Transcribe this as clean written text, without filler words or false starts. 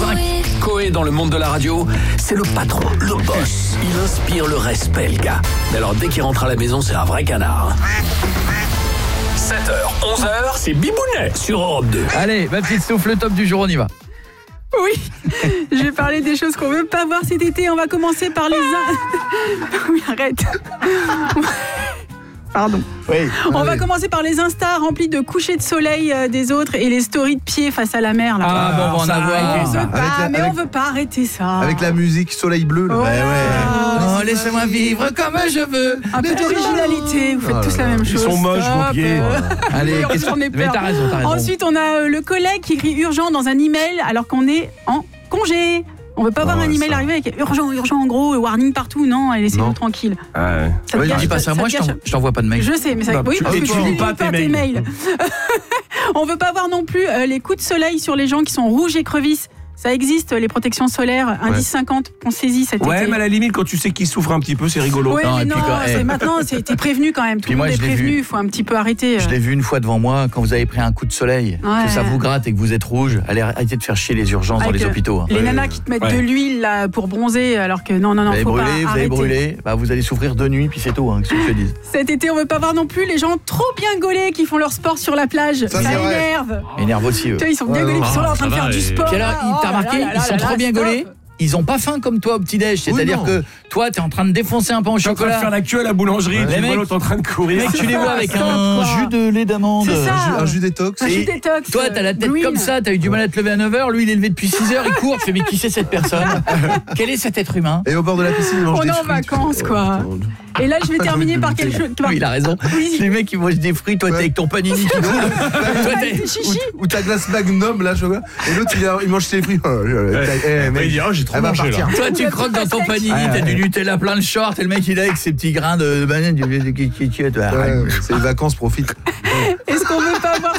5. Coé dans le monde de la radio, c'est le patron, le boss. Il inspire le respect, le gars. Mais alors, dès qu'il rentre à la maison, c'est un vrai canard. 7h, 11h, c'est Bibounet sur Europe 2. Allez, ma petite souffle, le top du jour, on y va. Oui, je vais parler des choses qu'on veut pas voir cet été. On va commencer par les... Oui, arrête. Pardon. Oui. On va commencer par les Insta remplis de couchers de soleil des autres et les stories de pieds face à la mer. Là. Ah bon, on va en avoir. On veut pas arrêter ça. Avec la musique soleil bleu là. Ouais. Oh, laissez-moi vivre comme je veux. Un peu d'originalité, vous faites tous la même chose. Ils sont moches, vos pieds. Allez, J'en ai mais peur. t'as raison. Ensuite, on a le collègue qui écrit urgent dans un email alors qu'on est en congé. On veut pas voir un email arriver avec urgent en gros, warning partout. Non, laissez-nous tranquille. Ah ouais. Ça te gâche, dis pas ça, moi je t'envoie pas de mail. Je sais, mais ça. Bah, Oui, parce que tu lis pas pas tes tes mails. mails. On veut pas voir non plus les coups de soleil sur les gens qui sont rouges écrevisses. Ça existe, les protections solaires, indice 50, pensez-y cet Ouais, été. mais à la limite, quand tu sais qu'ils souffrent un petit peu, c'est rigolo. Ouais, Non, mais et non, puis c'est maintenant, t'es prévenu quand même. Tout Puis le moi, monde est je l'ai prévenu, vu. il faut un petit peu arrêter. Je l'ai vu une fois devant moi quand vous avez pris un coup de soleil, Ouais. que ça vous gratte et que vous êtes rouge. Allez, arrêtez de faire chier les urgences dans Avec, les hôpitaux. Hein. Les nanas qui te mettent de l'huile là, pour bronzer, alors que non, Vous allez faut pas brûler, arrêter. bah, vous allez souffrir de nuit, puis c'est tout, hein, que ce que je te dise. Cet été, on veut pas voir non plus les gens trop bien gaulés qui font leur sport sur la plage. Ça c'est vrai. énerve. Énerve aussi, eux. Tu vois, ils sont bien gaulés, puis ils sont là en train de faire du sport. Puis alors, t'as remarqué, ils sont trop bien gaulés. Ils ont pas faim comme toi au petit-déj, c'est-à-dire non. que toi, t'es en train de défoncer un pain au Je suis en train de chocolat. faire la queue à la boulangerie, Ouais. tu Les vois mecs- l'autre en train de courir. Mec, tu les vois avec Stop, un quoi. jus de lait d'amande. C'est ça. Un jus détox. Un jus Et détox. Toi, t'as la tête green. comme ça, t'as eu du mal à te lever à 9h, lui il est levé depuis 6h, il court, tu fais mais qui c'est cette personne? Quel est cet être humain? Et au bord de la piscine, il mange On des est en fruits. vacances, quoi. Et là, je vais terminer par quelque chose. Oui, il a raison. Oui. Les mecs ils mangent des fruits, toi t'es avec ton panini qui coule. Toi, Avec t'es- des chichis. Ou ta glace Magnum là, chocolat. Et l'autre il mange ses fruits. Mais il dit, oh, j'ai trop elle va mangé partir. là. Toi tu croques dans ton panini, t'as du Nutella plein le short et le mec il est avec ses petits grains de banane du Ouais, c'est les vacances, profite. Et ce qu'on veut pas voir